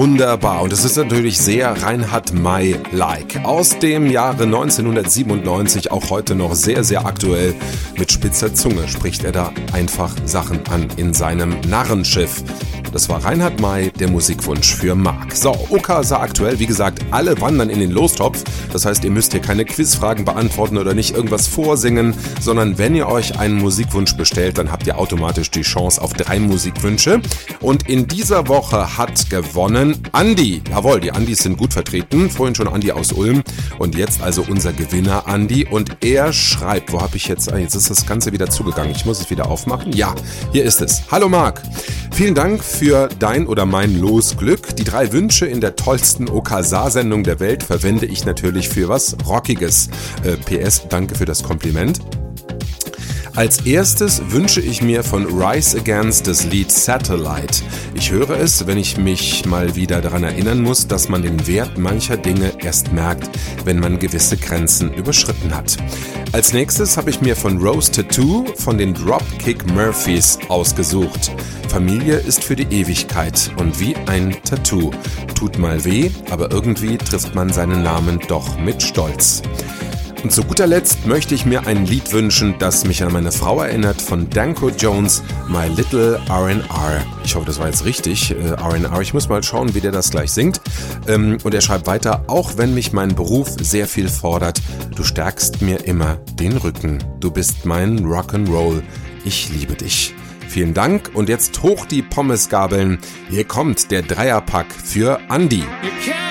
Wunderbar. Und es ist natürlich sehr Reinhard May-like. Aus dem Jahre 1997, auch heute noch sehr, sehr aktuell. Mit spitzer Zunge spricht er da einfach Sachen an in seinem Narrenschiff. Das war Reinhard May, der Musikwunsch für Marc. So, OKSA aktuell, wie gesagt, alle wandern in den Lostopf. Das heißt, ihr müsst hier keine Quizfragen beantworten oder nicht irgendwas vorsingen, sondern wenn ihr euch einen Musikwunsch bestellt, dann habt ihr automatisch die Chance auf 3 Musikwünsche. Und in dieser Woche hat gewonnen Andi. Jawohl, die Andis sind gut vertreten. Vorhin schon Andi aus Ulm und jetzt also unser Gewinner Andi. Und er schreibt, wo habe ich jetzt ist das Ganze wieder zugegangen. Ich muss es wieder aufmachen. Ja, hier ist es. Hallo Marc. Vielen Dank für dein oder mein Losglück. Die 3 Wünsche in der tollsten OKSA-Sendung der Welt verwende ich natürlich für was Rockiges. PS, danke für das Kompliment. Als erstes wünsche ich mir von Rise Against das Lied Satellite. Ich höre es, wenn ich mich mal wieder daran erinnern muss, dass man den Wert mancher Dinge erst merkt, wenn man gewisse Grenzen überschritten hat. Als nächstes habe ich mir von Rose Tattoo von den Dropkick Murphys ausgesucht. Familie ist für die Ewigkeit und wie ein Tattoo. Tut mal weh, aber irgendwie trifft man seinen Namen doch mit Stolz. Und zu guter Letzt möchte ich mir ein Lied wünschen, das mich an meine Frau erinnert, von Danko Jones, My Little R&R. Ich hoffe, das war jetzt richtig, R&R. Ich muss mal schauen, wie der das gleich singt. Und er schreibt weiter, auch wenn mich mein Beruf sehr viel fordert, du stärkst mir immer den Rücken. Du bist mein Rock'n'Roll. Ich liebe dich. Vielen Dank und jetzt hoch die Pommesgabeln. Hier kommt der Dreierpack für Andi.